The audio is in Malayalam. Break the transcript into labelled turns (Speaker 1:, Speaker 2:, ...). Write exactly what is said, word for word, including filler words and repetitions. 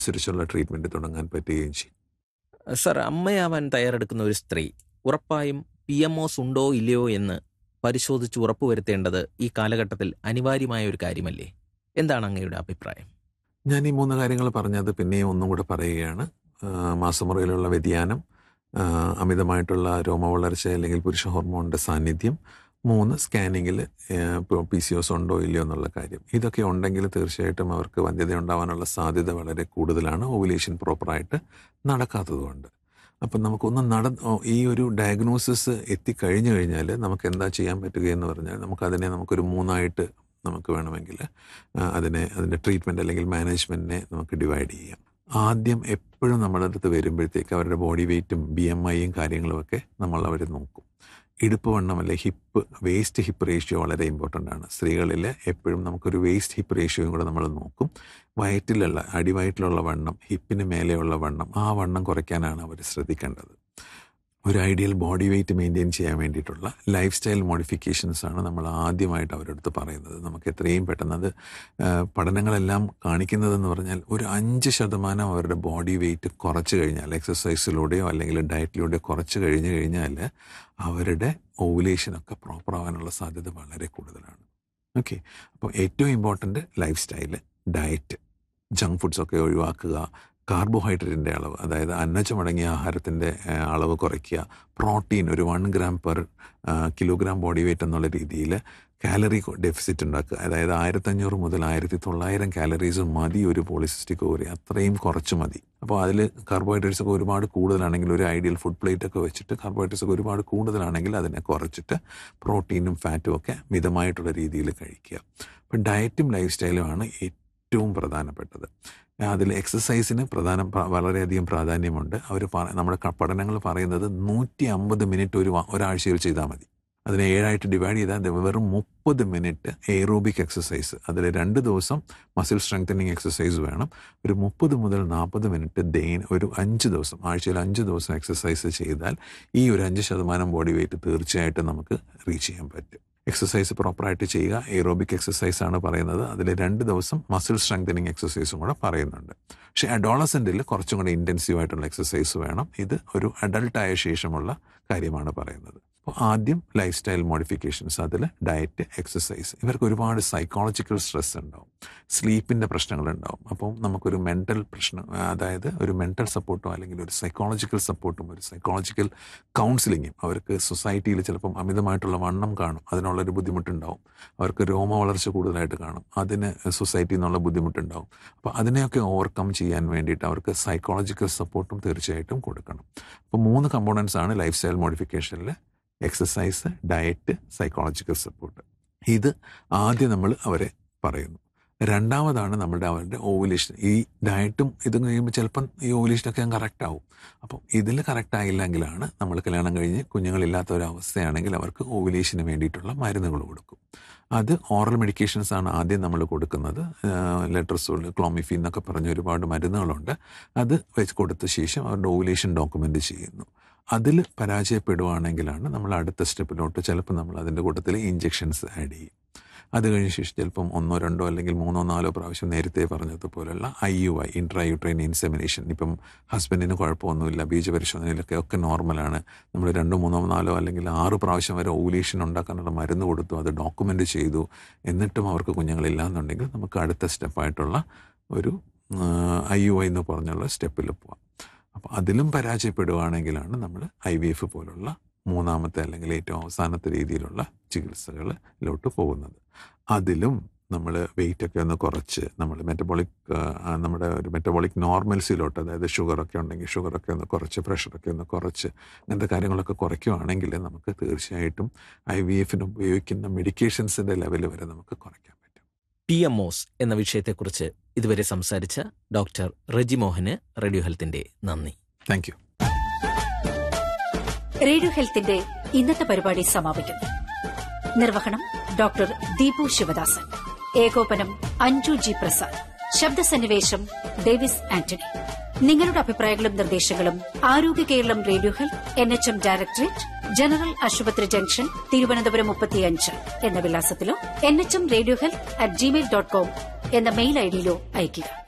Speaker 1: അനുസരിച്ചുള്ള ട്രീറ്റ്മെൻറ്റ് തുടങ്ങാൻ പറ്റുകയും ചെയ്യും.
Speaker 2: സർ, അമ്മയാവാൻ തയ്യാറെടുക്കുന്ന ഒരു സ്ത്രീ ഉറപ്പായും പി എം ഒസ് ഉണ്ടോ ഇല്ലയോ എന്ന് പരിശോധിച്ച് ഉറപ്പുവരുത്തേണ്ടത് ഈ കാലഘട്ടത്തിൽ അനിവാര്യമായ ഒരു കാര്യമല്ലേ? എന്താണ് അങ്ങയുടെ അഭിപ്രായം?
Speaker 1: ഞാൻ ഈ മൂന്ന് കാര്യങ്ങൾ പറഞ്ഞത് പിന്നെയും ഒന്നും കൂടെ പറയുകയാണ്. മാസമുറയിലുള്ള വ്യതിയാനം, അമിതമായിട്ടുള്ള രോമവളർച്ച അല്ലെങ്കിൽ പുരുഷ ഹോർമോണിൻ്റെ സാന്നിധ്യം, മൂന്ന് സ്കാനിങ്ങിൽ പി സി ഒസ് ഉണ്ടോ ഇല്ലയോ എന്നുള്ള കാര്യം. ഇതൊക്കെ ഉണ്ടെങ്കിൽ തീർച്ചയായിട്ടും അവർക്ക് വന്ധ്യത ഉണ്ടാവാനുള്ള സാധ്യത വളരെ കൂടുതലാണ്, ഓവുലേഷൻ പ്രോപ്പറായിട്ട് നടക്കാത്തതുകൊണ്ട്. അപ്പം നമുക്കൊന്ന് നട ഈ ഒരു ഡയഗ്നോസിസ് എത്തിക്കഴിഞ്ഞു കഴിഞ്ഞാൽ നമുക്ക് എന്താ ചെയ്യാൻ പറ്റുകയെന്ന് പറഞ്ഞാൽ നമുക്കതിനെ നമുക്കൊരു മൂന്നായിട്ട് നമുക്ക് വേണമെങ്കിൽ അതിനെ അതിൻ്റെ ട്രീറ്റ്മെൻറ്റ് അല്ലെങ്കിൽ മാനേജ്മെൻറ്റിനെ നമുക്ക് ഡിവൈഡ് ചെയ്യാം. ആദ്യം എപ്പോഴും നമ്മുടെ അടുത്ത് വരുമ്പോഴത്തേക്ക് അവരുടെ ബോഡി വെയ്റ്റും ബി എം ഐയും കാര്യങ്ങളുമൊക്കെ നമ്മൾ അവർ നോക്കും. ഇടുപ്പ് വണ്ണം അല്ലെ ഹിപ്പ് വേസ്റ്റ് ഹിപ്പ് റേഷ്യോ വളരെ ഇമ്പോർട്ടൻ്റ് ആണ്. സ്ത്രീകളിൽ എപ്പോഴും നമുക്കൊരു വേസ്റ്റ് ഹിപ്പ് റേഷ്യോയും കൂടെ നമ്മൾ നോക്കും. വയറ്റിലുള്ള അടിവയറ്റിലുള്ള വണ്ണം, ഹിപ്പിന് മേലെയുള്ള വണ്ണം, ആ വണ്ണം കുറയ്ക്കാനാണ് അവർ ശ്രദ്ധിക്കേണ്ടത്. ഒരു ഐഡിയൽ ബോഡി വെയ്റ്റ് മെയിൻറ്റെയിൻ ചെയ്യാൻ വേണ്ടിയിട്ടുള്ള ലൈഫ് സ്റ്റൈൽ മോഡിഫിക്കേഷൻസാണ് നമ്മൾ ആദ്യമായിട്ട് അവരുടെ അടുത്ത് പറയുന്നത്. നമുക്ക് എത്രയും പെട്ടെന്ന് അത് പഠനങ്ങളെല്ലാം കാണിക്കുന്നതെന്ന് പറഞ്ഞാൽ ഒരു അഞ്ച് ശതമാനം അവരുടെ ബോഡി വെയ്റ്റ് കുറച്ച് കഴിഞ്ഞാൽ, എക്സസൈസിലൂടെയോ അല്ലെങ്കിൽ ഡയറ്റിലൂടെയോ കുറച്ച് കഴിഞ്ഞ് കഴിഞ്ഞാൽ അവരുടെ ഓവുലേഷനൊക്കെ പ്രോപ്പർ ആവാനുള്ള സാധ്യത വളരെ കൂടുതലാണ്. ഓക്കെ, അപ്പോൾ ഏറ്റവും important life style, diet, junk ഫുഡ്സൊക്കെ ഒഴിവാക്കുക, കാർബോഹൈഡ്രേറ്റിൻ്റെ അളവ്, അതായത് അന്നജമടങ്ങിയ ആഹാരത്തിൻ്റെ അളവ് കുറയ്ക്കുക, പ്രോട്ടീൻ ഒരു one gram per kilogram body weight എന്നുള്ള രീതിയിൽ കാലറി ഡെഫിസിറ്റ് ഉണ്ടാക്കുക. അതായത് ആയിരത്തഞ്ഞൂറ് മുതൽ ആയിരത്തി തൊള്ളായിരം കാലറീസ് മതി ഒരു പോളിസിസ്റ്റിക് ഓവറി, അത്രയും കുറച്ച് മതി. അപ്പോൾ അതിൽ കാർബോഹൈഡ്രേറ്റ്സ് ഒക്കെ ഒരുപാട് കൂടുതലാണെങ്കിൽ, ഒരു ഐഡിയൽ ഫുഡ് പ്ലേറ്റ് ഒക്കെ വെച്ചിട്ട് കാർബോഹൈഡ്രേറ്റ്സ് ഒക്കെ ഒരുപാട് കൂടുതലാണെങ്കിൽ അതിനെ കുറച്ചിട്ട് പ്രോട്ടീനും ഫാറ്റും ഒക്കെ മിതമായിട്ടുള്ള രീതിയിൽ കഴിക്കുക. അപ്പം ഡയറ്റും ലൈഫ് സ്റ്റൈലുമാണ് ഏറ്റവും പ്രധാനപ്പെട്ടത്. അതിൽ എക്സസൈസിന് പ്രധാനം വളരെയധികം പ്രാധാന്യമുണ്ട്. അവർ നമ്മുടെ പഠനങ്ങൾ പറയുന്നത് നൂറ്റി അമ്പത് മിനിറ്റ് ഒരു ഒരാഴ്ചയിൽ ചെയ്താൽ മതി. അതിനെ ഏഴായിട്ട് ഡിവൈഡ് ചെയ്താൽ വെറും മുപ്പത് മിനിറ്റ് എയറോബിക് എക്സസൈസ്, അതിൽ രണ്ട് ദിവസം മസിൽ സ്ട്രെങ്തനിങ് എക്സസൈസ് വേണം. ഒരു മുപ്പത് മുതൽ നാൽപ്പത് മിനിറ്റ് ദൈൻ ഒരു അഞ്ച് ദിവസം ആഴ്ചയിൽ അഞ്ച് ദിവസം എക്സസൈസ് ചെയ്താൽ ഈ ഒരു അഞ്ച് ശതമാനം ബോഡി വെയ്റ്റ് തീർച്ചയായിട്ടും നമുക്ക് റീച്ച് ചെയ്യാൻ പറ്റും. എക്സസൈസ് പ്രോപ്പറായിട്ട് ചെയ്യുക. എയറോബിക് എക്സസൈസ് ആണ് പറയുന്നത്. അതിൽ രണ്ട് ദിവസം മസിൽ സ്ട്രെങ്തനിങ് എക്സസൈസും കൂടെ പറയുന്നുണ്ട്. പക്ഷേ അഡോളസെൻറ്റിൽ കുറച്ചും കൂടെ ഇൻറ്റൻസീവ് ആയിട്ടുള്ള എക്സസൈസ് വേണം. ഇത് ഒരു അഡൾട്ടായ ശേഷമുള്ള കാര്യമാണ് പറയുന്നത്. അപ്പോൾ ആദ്യം ലൈഫ് സ്റ്റൈൽ മോഡിഫിക്കേഷൻസ്, അതിൽ ഡയറ്റ്, എക്സസൈസ്. ഇവർക്ക് ഒരുപാട് സൈക്കോളജിക്കൽ സ്ട്രെസ് ഉണ്ടാവും, സ്ലീപ്പിൻ്റെ പ്രശ്നങ്ങളുണ്ടാവും. അപ്പം നമുക്കൊരു മെൻ്റൽ പ്രശ്നം, അതായത് ഒരു മെൻ്റൽ സപ്പോർട്ടോ അല്ലെങ്കിൽ ഒരു സൈക്കോളജിക്കൽ സപ്പോർട്ടും ഒരു സൈക്കോളജിക്കൽ കൗൺസിലിങ്ങും. അവർക്ക് സൊസൈറ്റിയിൽ ചിലപ്പം അമിതമായിട്ടുള്ള വണ്ണം കാണും, അതിനുള്ളൊരു ബുദ്ധിമുട്ടുണ്ടാവും. അവർക്ക് രോമ വളർച്ച കൂടുതലായിട്ട് കാണും, അതിന് സൊസൈറ്റിയിൽ നിന്നുള്ള ബുദ്ധിമുട്ടുണ്ടാവും. അപ്പോൾ അതിനെയൊക്കെ ഓവർകം ചെയ്യാൻ വേണ്ടിയിട്ട് അവർക്ക് സൈക്കോളജിക്കൽ സപ്പോർട്ടും തീർച്ചയായിട്ടും കൊടുക്കണം. അപ്പോൾ മൂന്ന് കമ്പോണൻസ് ആണ് life style മോഡിഫിക്കേഷനിൽ: exercise, diet, psychological support. ഇത് ആദ്യം നമ്മൾ അവരെ പറയുന്നു. രണ്ടാമതാണ് നമ്മുടെ അവരുടെ ഓവുലേഷൻ. ഈ ഡയറ്റും ഇതും കഴിയുമ്പോൾ ചിലപ്പം ഈ ഓവുലേഷനൊക്കെ കറക്റ്റ് ആവും. അപ്പം ഇതിൽ കറക്റ്റ് ആയില്ലെങ്കിലാണ് നമ്മൾ കല്യാണം കഴിഞ്ഞ് കുഞ്ഞുങ്ങളില്ലാത്ത ഒരവസ്ഥയാണെങ്കിൽ അവർക്ക് ഓവുലേഷന് വേണ്ടിയിട്ടുള്ള മരുന്നുകൾ കൊടുക്കും. അത് ഓറൽ മെഡിക്കേഷൻസ് ആണ് ആദ്യം നമ്മൾ കൊടുക്കുന്നത്. ലെട്രസോൾ, ക്ലോമിഫീൻ എന്നൊക്കെ പറഞ്ഞ ഒരുപാട് മരുന്നുകളുണ്ട്. അത് വെച്ച് കൊടുത്ത ശേഷം അവരുടെ ഓവുലേഷൻ ഡോക്യുമെൻ്റ് ചെയ്യുന്നു. അതിൽ പരാജയപ്പെടുവാണെങ്കിലാണ് നമ്മൾ അടുത്ത സ്റ്റെപ്പിലോട്ട് ചിലപ്പോൾ നമ്മൾ അതിൻ്റെ കൂട്ടത്തിൽ ഇഞ്ചെക്ഷൻസ് ആഡ് ചെയ്യും. അത് കഴിഞ്ഞ ശേഷം ചിലപ്പം ഒന്നോ രണ്ടോ അല്ലെങ്കിൽ മൂന്നോ നാലോ പ്രാവശ്യം നേരത്തെ പറഞ്ഞതുപോലുള്ള I U I, intrauterine insemination. ഇപ്പം ഹസ്ബൻഡിന് കുഴപ്പമൊന്നുമില്ല, ബീജപരിശോധനയിലൊക്കെ ഒക്കെ നോർമലാണ്, നമ്മൾ രണ്ടോ മൂന്നോ നാലോ അല്ലെങ്കിൽ ആറ് പ്രാവശ്യം വരെ ഓവുലേഷൻ ഉണ്ടാക്കാനുള്ള മരുന്ന് കൊടുത്തു, അത് ഡോക്യുമെൻ്റ് ചെയ്തു, എന്നിട്ടും അവർക്ക് കുഞ്ഞുങ്ങളില്ല എന്നുണ്ടെങ്കിൽ നമുക്ക് അടുത്ത സ്റ്റെപ്പായിട്ടുള്ള ഒരു ഐ യു ഐ എന്ന് പറഞ്ഞുള്ള സ്റ്റെപ്പിൽ പോവാം. അപ്പോൾ അതിലും പരാജയപ്പെടുകയാണെങ്കിലാണ് നമ്മൾ ഐ വി എഫ് പോലുള്ള മൂന്നാമത്തെ അല്ലെങ്കിൽ ഏറ്റവും അവസാനത്തെ രീതിയിലുള്ള ചികിത്സകളിലോട്ട് പോകുന്നത്. അതിലും നമ്മൾ വെയിറ്റൊക്കെ ഒന്ന് കുറച്ച് നമ്മൾ മെറ്റബോളിക് നമ്മുടെ ഒരു മെറ്റബോളിക് നോർമൽസിലോട്ട്, അതായത് ഷുഗറൊക്കെ ഉണ്ടെങ്കിൽ ഷുഗറൊക്കെ ഒന്ന് കുറച്ച്, പ്രഷറൊക്കെ ഒന്ന് കുറച്ച്, അങ്ങനത്തെ കാര്യങ്ങളൊക്കെ കുറയ്ക്കുകയാണെങ്കിൽ നമുക്ക് തീർച്ചയായിട്ടും ഐ വി എഫിന് ഉപയോഗിക്കുന്ന മെഡിക്കേഷൻസിൻ്റെ ലെവൽ വരെ നമുക്ക് കുറയ്ക്കാൻ പറ്റും.
Speaker 2: പി എം ഒസ് എന്ന വിഷയത്തെക്കുറിച്ച് ഇതുവരെ സംസാരിച്ച ഡോക്ടർ റെജി മോഹന് റേഡിയോ ഹെൽത്തിന്റെ നന്ദി.
Speaker 1: Thank you.
Speaker 3: റേഡിയോ ഹെൽത്തിന്റെ ഇന്നത്തെ പരിപാടി സമാപിക്കുന്നു. നിർവഹണം ഡോക്ടർ ദീപു ശിവദാസൻ, ഏകോപനം അഞ്ജു ജി പ്രസാദ്, ശബ്ദസന്നിവേശം ഡേവിസ് ആന്റണി. നിങ്ങളുടെ അഭിപ്രായങ്ങളും നിർദ്ദേശങ്ങളും ആരോഗ്യ Keralam radio health, N H M directorate, general ആശുപത്രി ജംഗ്ഷൻ, തിരുവനന്തപുരം മുപ്പത്തിയഞ്ച് എന്ന വിലാസത്തിലോ N H M radio health at Gmail dot com എന്ന മെയിൽ ഐഡിയിലോ അയയ്ക്കുക.